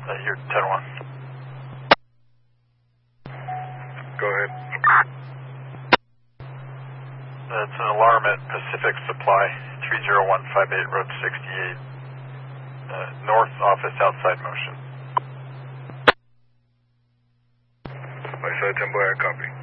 You're 10-1. Go ahead. That's an alarm at Pacific Supply, 30158 Road 68. North office outside motion. My side 10 boy, I copy.